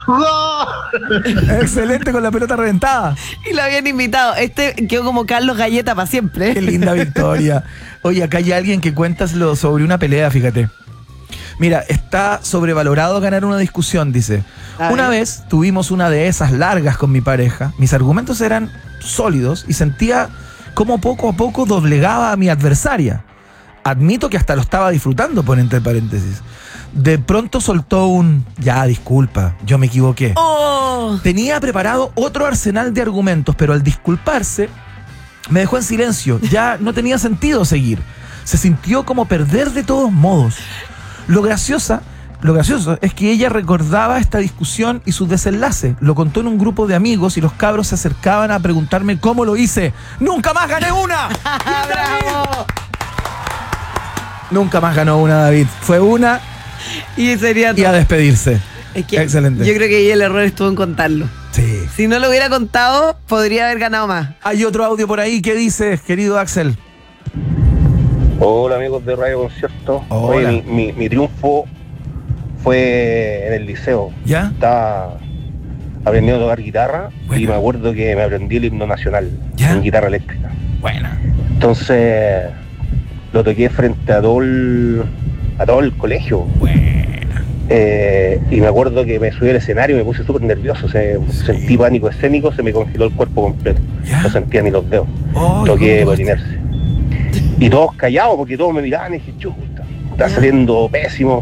Excelente, con la pelota reventada. Y lo habían invitado. Quedó como Carlos Galleta para siempre. Qué linda victoria. Oye, acá hay alguien que cuenta sobre una pelea, fíjate. Mira, está sobrevalorado ganar una discusión, dice. Una vez tuvimos una de esas largas con mi pareja. Mis argumentos eran sólidos y sentía cómo poco a poco doblegaba a mi adversaria. Admito que hasta lo estaba disfrutando, pone entre paréntesis. De pronto soltó un: ya, disculpa, yo me equivoqué. Tenía preparado otro arsenal de argumentos, pero al disculparse me dejó en silencio. Ya no tenía sentido seguir. Se sintió como perder de todos modos. Lo gracioso es que ella recordaba esta discusión y su desenlace. Lo contó en un grupo de amigos y los cabros se acercaban a preguntarme cómo lo hice. ¡Nunca más gané una! ¡Bravo! Nunca más ganó una, David. Fue una y sería todo. Y a despedirse. Es que excelente. Yo creo que ahí el error estuvo en contarlo. Sí. Si no lo hubiera contado, podría haber ganado más. Hay otro audio por ahí. ¿Qué dices, querido Axel? Hola, amigos de Radio Concierto. Hola. Oye, mi triunfo fue en el liceo. ¿Ya? Estaba aprendiendo a tocar guitarra. Bueno. Y me acuerdo que me aprendí el himno nacional. ¿Ya? En guitarra eléctrica. Buena. Entonces lo toqué frente a todo el colegio. Buena. Y me acuerdo que me subí al escenario y me puse súper nervioso. Sentí pánico escénico, se me congeló el cuerpo completo. ¿Ya? No sentía ni los dedos. Oh, Toqué por inercia. Y todos callados porque todos me miraban y dije: chuta, está saliendo pésimo.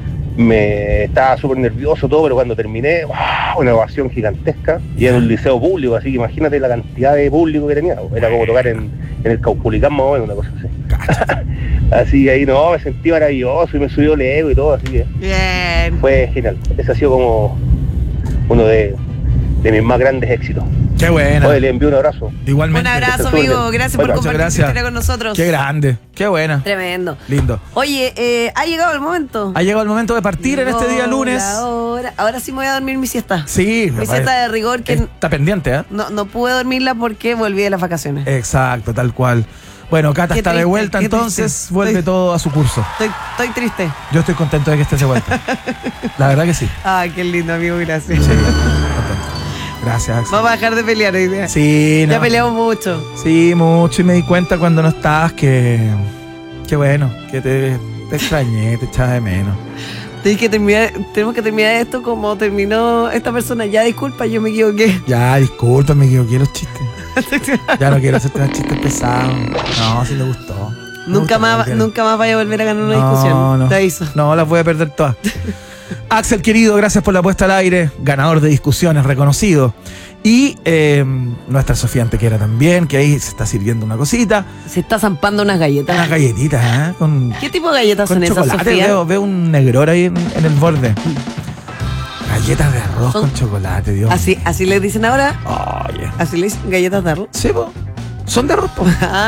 Estaba súper nervioso todo, pero cuando terminé, ¡wow!, una ovación gigantesca. Y en un liceo público, así que imagínate la cantidad de público que tenía. Era como tocar en el Caupolicán, más o menos, una cosa así. Así que ahí me sentí maravilloso y me subió el ego y todo, así que bien. Fue genial. Ese ha sido como uno de mis más grandes éxitos. Qué buena. Oye, le envío un abrazo. Igualmente. Un abrazo, amigo. Gracias por compartir tu historia con nosotros. Qué grande. Qué buena. Tremendo. Lindo. Oye, ha llegado el momento. Ha llegado el momento de partir en este día lunes. Ahora sí me voy a dormir mi siesta. Sí. Mi siesta de rigor que está pendiente, ¿eh? No pude dormirla porque volví de las vacaciones. Exacto, tal cual. Bueno, Cata está de vuelta, entonces vuelve todo a su curso. Estoy triste. Yo estoy contento de que estés de vuelta. La verdad que sí. Ay, qué lindo, amigo, gracias. Sí, gracias, Axel. Vamos a dejar de pelear hoy día. Sí, ya peleamos mucho. Sí, mucho, y me di cuenta cuando no estabas que bueno, que te extrañé, te echaba de menos. Tenemos que terminar esto como terminó esta persona. Ya, disculpa, yo me equivoqué. Ya, disculpa, me equivoqué los chistes. Ya no quiero hacerte unos chistes pesados. No, sí me gustó. Nunca más vaya a volver a ganar una discusión. No. Te aviso. No, las voy a perder todas. Axel, querido, gracias por la puesta al aire. Ganador de discusiones, reconocido. Y nuestra Sofía Antequera también, que ahí se está sirviendo una cosita. Se está zampando unas galletas. Unas galletitas, ¿eh? ¿Qué tipo de galletas son esas, Sofía? Veo un negror ahí en el borde. Galletas de arroz con chocolate, Dios. ¿Así le dicen ahora? Oye. ¿Así le dicen galletas de arroz? Sí, po. Son de arroz, po.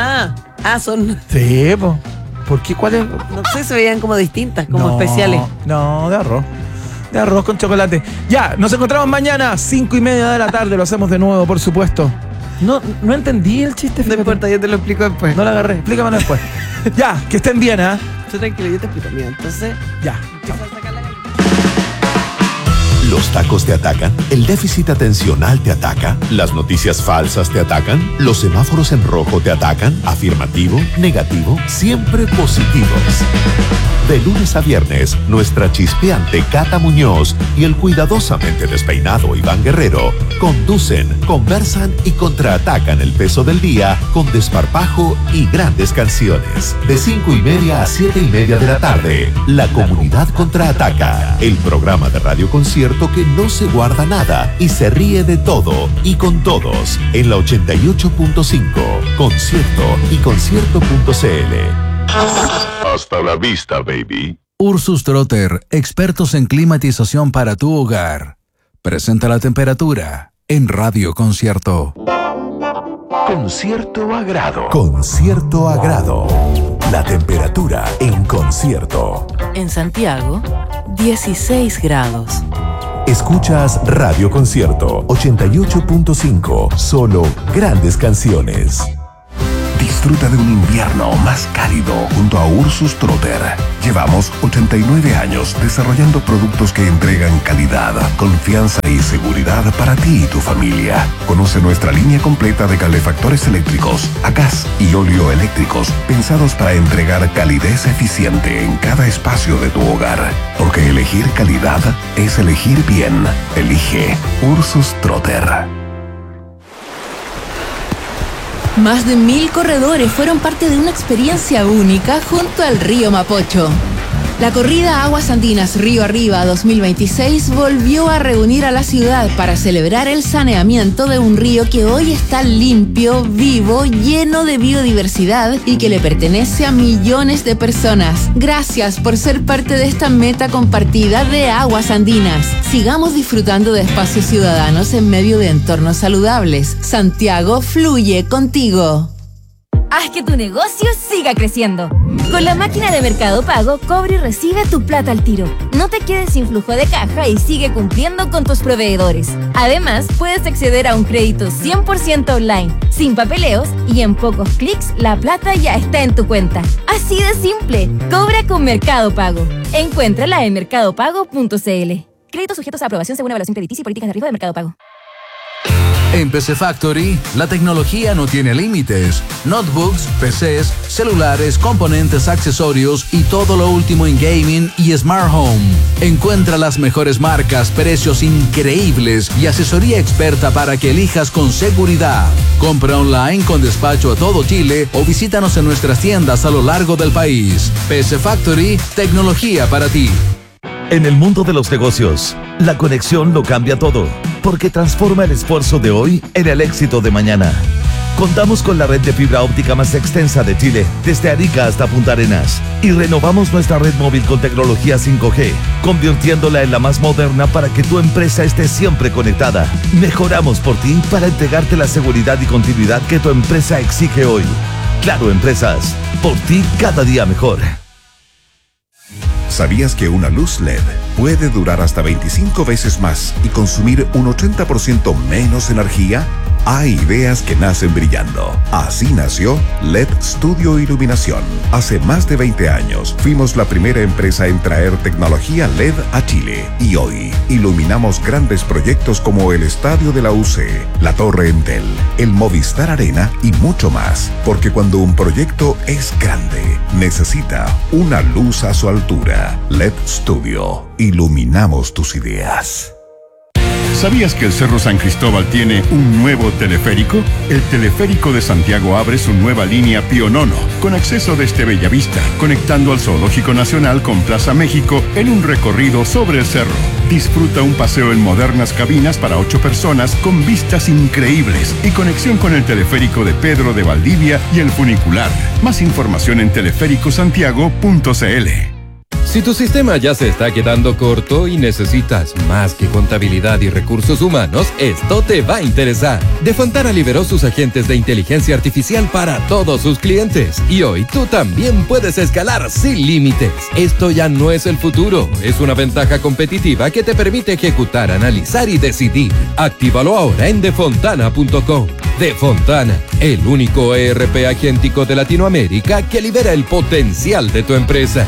Son. Sí, po. ¿Por qué? ¿Cuál es? No sé, se veían como distintas, como especiales. No, de arroz. De arroz con chocolate. Ya, nos encontramos mañana, 5:30 de la tarde. Lo hacemos de nuevo, por supuesto. No entendí el chiste. No importa, yo te lo explico después. No lo agarré, explícamelo después. Ya, que estén bien, ¿eh? Tú tranquilo, yo te explico. Mira, entonces... Ya, chao. ¿Los tacos te atacan? ¿El déficit atencional te ataca? ¿Las noticias falsas te atacan? ¿Los semáforos en rojo te atacan? ¿Afirmativo? ¿Negativo? Siempre positivos. De lunes a viernes, nuestra chispeante Cata Muñoz y el cuidadosamente despeinado Iván Guerrero conducen, conversan y contraatacan el peso del día con desparpajo y grandes canciones. De 5:30 a 7:30 de la tarde, La Comunidad Contraataca, el programa de Radio Concierto que no se guarda nada y se ríe de todo y con todos en la 88.5, Concierto y concierto.cl. Hasta la vista, baby. Ursus Trotter, expertos en climatización para tu hogar. Presenta la temperatura en Radio Concierto. Con cierto agrado. Con cierto agrado. La temperatura en concierto. En Santiago, 16 grados. Escuchas Radio Concierto 88.5. Solo grandes canciones. Disfruta de un invierno más cálido junto a Ursus Trotter. Llevamos 89 años desarrollando productos que entregan calidad, confianza y seguridad para ti y tu familia. Conoce nuestra línea completa de calefactores eléctricos, a gas y óleo eléctricos, pensados para entregar calidez eficiente en cada espacio de tu hogar. Porque elegir calidad es elegir bien. Elige Ursus Trotter. Más de 1000 corredores fueron parte de una experiencia única junto al río Mapocho. La corrida Aguas Andinas Río Arriba 2026 volvió a reunir a la ciudad para celebrar el saneamiento de un río que hoy está limpio, vivo, lleno de biodiversidad y que le pertenece a millones de personas. Gracias por ser parte de esta meta compartida de Aguas Andinas. Sigamos disfrutando de espacios ciudadanos en medio de entornos saludables. Santiago fluye contigo. Haz que tu negocio siga creciendo. Con la máquina de Mercado Pago, cobra y recibe tu plata al tiro. No te quedes sin flujo de caja y sigue cumpliendo con tus proveedores. Además, puedes acceder a un crédito 100% online, sin papeleos y en pocos clics la plata ya está en tu cuenta. Así de simple. Cobra con Mercado Pago. Encuéntrala en mercadopago.cl. Créditos sujetos a aprobación según evaluación crediticia y políticas de riesgo de Mercado Pago. En PC Factory, la tecnología no tiene límites. Notebooks, PCs, celulares, componentes, accesorios y todo lo último en gaming y smart home. Encuentra las mejores marcas, precios increíbles y asesoría experta para que elijas con seguridad. Compra online con despacho a todo Chile o visítanos en nuestras tiendas a lo largo del país. PC Factory, tecnología para ti. En el mundo de los negocios, la conexión lo cambia todo, porque transforma el esfuerzo de hoy en el éxito de mañana. Contamos con la red de fibra óptica más extensa de Chile, desde Arica hasta Punta Arenas, y renovamos nuestra red móvil con tecnología 5G, convirtiéndola en la más moderna para que tu empresa esté siempre conectada. Mejoramos por ti para entregarte la seguridad y continuidad que tu empresa exige hoy. Claro Empresas, por ti cada día mejor. ¿Sabías que una luz LED puede durar hasta 25 veces más y consumir un 80% menos energía? Hay ideas que nacen brillando. Así nació LED Studio Iluminación. Hace más de 20 años fuimos la primera empresa en traer tecnología LED a Chile. Y hoy iluminamos grandes proyectos como el Estadio de la UC, la Torre Entel, el Movistar Arena y mucho más. Porque cuando un proyecto es grande, necesita una luz a su altura. LED Studio. Iluminamos tus ideas. ¿Sabías que el Cerro San Cristóbal tiene un nuevo teleférico? El Teleférico de Santiago abre su nueva línea Pionono, con acceso desde Bellavista, conectando al Zoológico Nacional con Plaza México en un recorrido sobre el cerro. Disfruta un paseo en modernas cabinas para 8 personas con vistas increíbles y conexión con el teleférico de Pedro de Valdivia y el funicular. Más información en teleféricosantiago.cl. Si tu sistema ya se está quedando corto y necesitas más que contabilidad y recursos humanos, esto te va a interesar. Defontana liberó sus agentes de inteligencia artificial para todos sus clientes y hoy tú también puedes escalar sin límites. Esto ya no es el futuro, es una ventaja competitiva que te permite ejecutar, analizar y decidir. Actívalo ahora en defontana.com. Defontana, el único ERP agéntico de Latinoamérica que libera el potencial de tu empresa.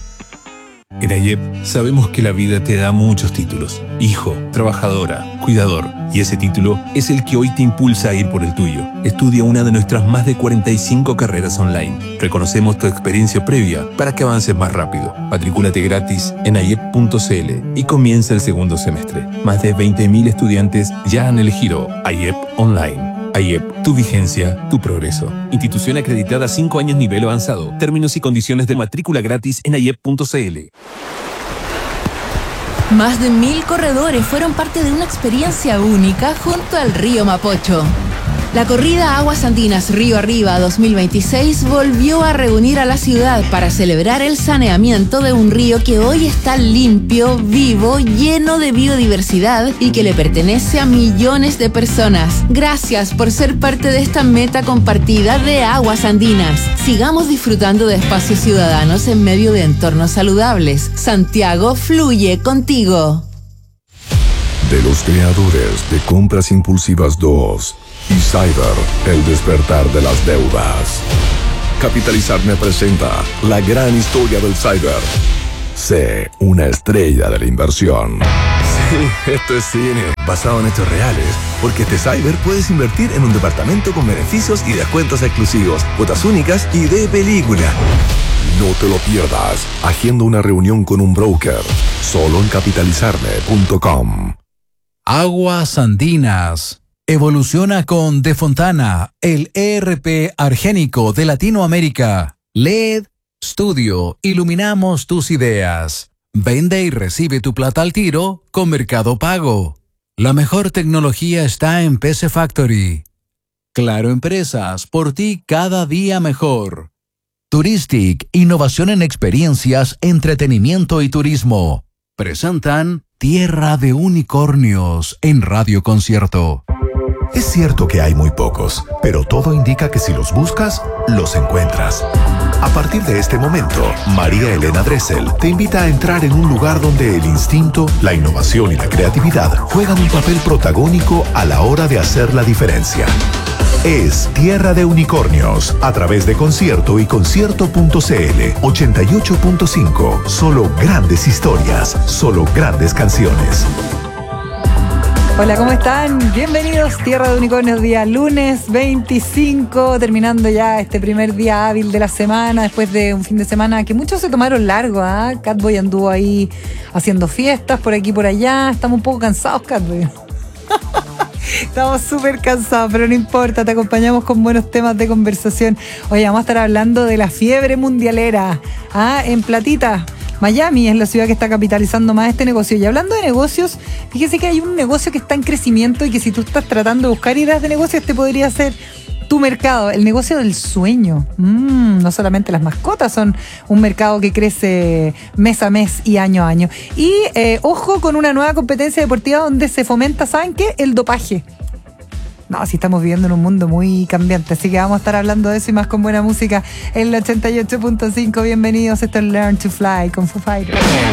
En AYEP sabemos que la vida te da muchos títulos. Hijo, trabajadora, cuidador. Y ese título es el que hoy te impulsa a ir por el tuyo. Estudia una de nuestras más de 45 carreras online. Reconocemos tu experiencia previa para que avances más rápido. Matricúlate gratis en ayep.cl y comienza el segundo semestre. Más de 20.000 estudiantes ya han elegido AYEP Online. AYEP, tu vigencia, tu progreso. Institución acreditada 5 años nivel avanzado. Términos y condiciones de matrícula gratis en ayep.cl. Más de 1000 corredores fueron parte de una experiencia única junto al río Mapocho. La corrida Aguas Andinas Río Arriba 2026 volvió a reunir a la ciudad para celebrar el saneamiento de un río que hoy está limpio, vivo, lleno de biodiversidad y que le pertenece a millones de personas. Gracias por ser parte de esta meta compartida de Aguas Andinas. Sigamos disfrutando de espacios ciudadanos en medio de entornos saludables. Santiago fluye contigo. De los creadores de Compras Impulsivas 2, y Cyber, el despertar de las deudas. Capitalizarme presenta la gran historia del Cyber. Sé una estrella de la inversión. Sí, esto es cine, basado en hechos reales. Porque este Cyber puedes invertir en un departamento con beneficios y descuentos exclusivos, cuotas únicas y de película. No te lo pierdas. Agenda una reunión con un broker. Solo en capitalizarme.com. Aguas Andinas. Evoluciona con De Fontana, el ERP argénico de Latinoamérica. LED Studio, iluminamos tus ideas. Vende y recibe tu plata al tiro con Mercado Pago. La mejor tecnología está en PC Factory. Claro Empresas, por ti cada día mejor. Touristic, innovación en experiencias, entretenimiento y turismo. Presentan Tierra de Unicornios en Radio Concierto. Es cierto que hay muy pocos, pero todo indica que si los buscas, los encuentras. A partir de este momento, María Elena Dressel te invita a entrar en un lugar donde el instinto, la innovación y la creatividad juegan un papel protagónico a la hora de hacer la diferencia. Es Tierra de Unicornios, a través de Concierto y Concierto.cl 88.5. Solo grandes historias, solo grandes canciones. Hola, ¿cómo están? Bienvenidos, Tierra de Unicornios, día lunes 25, terminando ya este primer día hábil de la semana, después de un fin de semana que muchos se tomaron largo, ¿ah? Catboy anduvo ahí haciendo fiestas por aquí y por allá, estamos un poco cansados, Catboy. Estamos súper cansados, pero no importa, te acompañamos con buenos temas de conversación. Oye, vamos a estar hablando de la fiebre mundialera, en Platita. Miami es la ciudad que está capitalizando más este negocio. Y hablando de negocios, fíjese que hay un negocio que está en crecimiento y que si tú estás tratando de buscar ideas de negocios, este podría ser tu mercado, el negocio del sueño. No solamente las mascotas son un mercado que crece mes a mes y año a año. Y ojo con una nueva competencia deportiva donde se fomenta, ¿saben qué? El dopaje. No, sí estamos viviendo en un mundo muy cambiante, así que vamos a estar hablando de eso y más con buena música en el 88.5. Bienvenidos, esto es Learn to Fly con Foo Fighters.